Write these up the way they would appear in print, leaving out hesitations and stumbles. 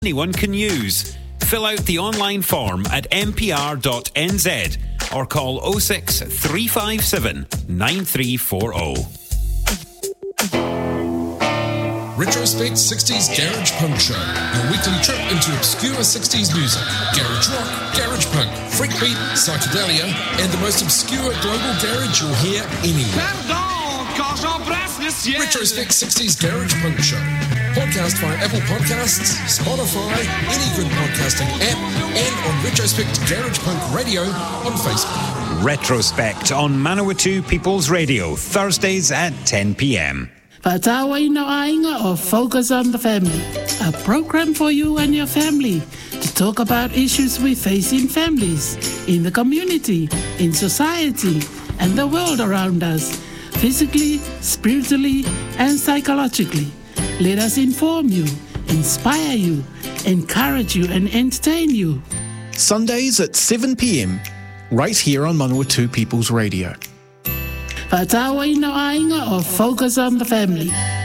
anyone can use. Fill out the online form at mpr.nz or call 06 357 9340. Retrospect 60s Garage Punk Show, your weekly trip into obscure 60s music, garage rock, garage punk, freakbeat, psychedelia, and the most obscure global garage you'll hear anywhere. Retrospect 60s Garage Punk Show. Podcast via Apple Podcasts, Spotify, any good podcasting app, and on Retrospect Garage Punk Radio on Facebook. Retrospect on Manawatu People's Radio, Thursdays at 10 p.m. Whātāwai no Ainga or Focus on the Family, a program for you and your family to talk about issues we face in families, in the community, in society, and the world around us, physically, spiritually, and psychologically. Let us inform you, inspire you, encourage you, and entertain you. Sundays at 7 p.m, right here on Manawatu People's Radio. Whātāwai no Ainga or Focus on the Family.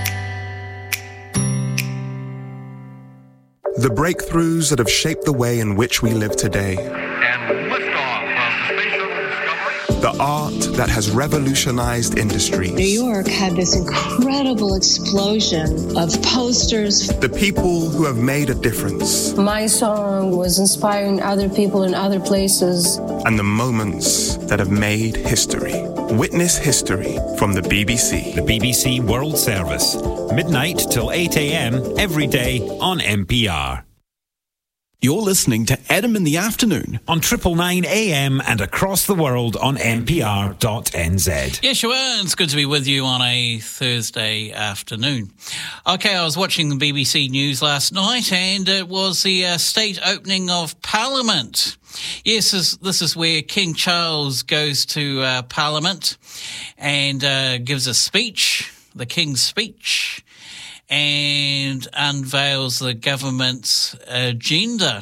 The breakthroughs that have shaped the way in which we live today. And liftoff of the Space Shuttle Discovery. The art that has revolutionized industries. New York had this incredible explosion of posters. The people who have made a difference. My song was inspiring other people in other places. And the moments that have made history. Witness history from the BBC. The BBC World Service, midnight till 8 a.m. every day on NPR. You're listening to Adam in the Afternoon on 999 AM and across the world on npr.nz. Yes, you are. It's good to be with you on a Thursday afternoon. Okay, I was watching the BBC News last night and it was the state opening of Parliament. Yes, this is where King Charles goes to Parliament and gives a speech, the King's speech, and unveils the government's agenda.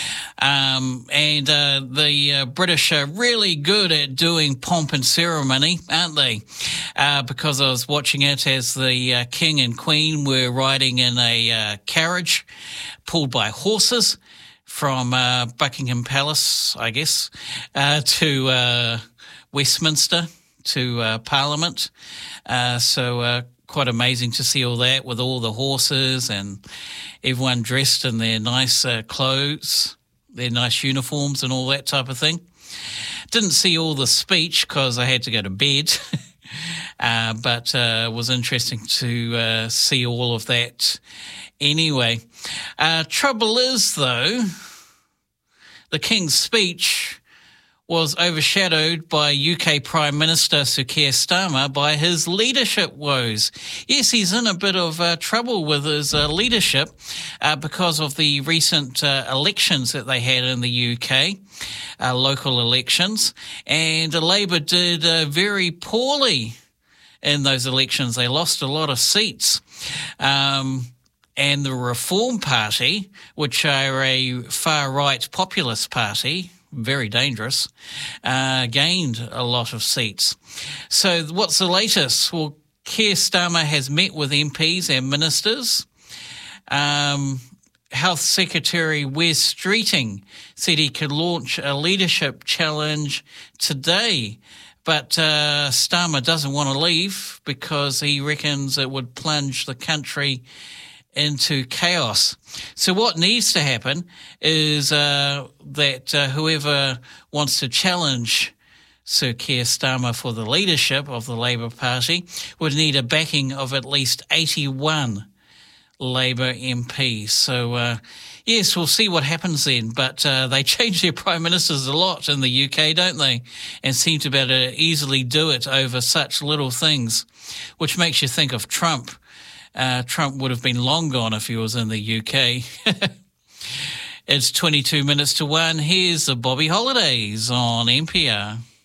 The British are really good at doing pomp and ceremony, aren't they? Because I was watching it as the King and Queen were riding in a carriage pulled by horses from Buckingham Palace, I guess, to Westminster, to Parliament. Quite amazing to see all that with all the horses and everyone dressed in their nice clothes, their nice uniforms and all that type of thing. Didn't see all the speech because I had to go to bed, but it was interesting to see all of that anyway. Trouble is, though, the King's speech was overshadowed by UK Prime Minister Sir Keir Starmer by his leadership woes. Yes, he's in a bit of trouble with his leadership because of the recent elections that they had in the UK, local elections, and Labour did very poorly in those elections. They lost a lot of seats. And the Reform Party, which are a far-right populist party, very dangerous, gained a lot of seats. So what's the latest? Well, Keir Starmer has met with MPs and ministers. Health Secretary Wes Streeting said he could launch a leadership challenge today, but Starmer doesn't want to leave because he reckons it would plunge the country into chaos. So what needs to happen is that whoever wants to challenge Sir Keir Starmer for the leadership of the Labour Party would need a backing of at least 81 Labour MPs. So, yes, we'll see what happens then. But they change their prime ministers a lot in the UK, don't they? And seem to be able to easily do it over such little things, which makes you think of Trump. Trump would have been long gone if he was in the UK. It's 22 minutes to 1. Here's the Bobby Holidays on NPR.